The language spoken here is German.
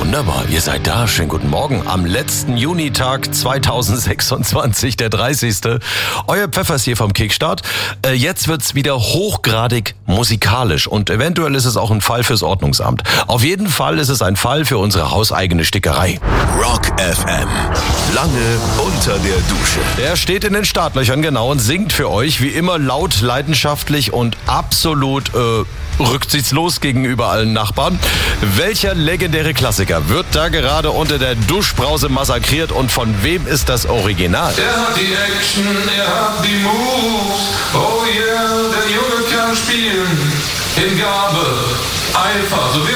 Wunderbar, ihr seid da. Schönen guten Morgen. Am letzten Junitag 2026, der 30. Euer Pfeffers hier vom Kickstart. Jetzt wird's wieder hochgradig musikalisch und eventuell ist es auch ein Fall fürs Ordnungsamt. Auf jeden Fall ist es ein Fall für unsere hauseigene Stickerei. Rock FM. Lange unter der Dusche. Der steht in den Startlöchern genau und singt für euch wie immer laut, leidenschaftlich und absolut rücksichtslos gegenüber allen Nachbarn. Welcher legendäre Klassiker wird da gerade unter der Duschbrause massakriert und von wem ist das Original? Er hat die Action, er hat die Moves. Oh yeah, der Junge kann spielen. In Gabe, Eifer, so wie